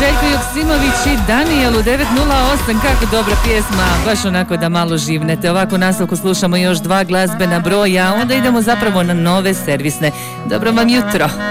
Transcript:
Željko Joksimović i Daniel u 908. Kako dobra pjesma, baš onako da malo živnete. Ovako nastavku slušamo još 2 glazbena broja, onda idemo zapravo na nove servisne. Dobro vam jutro.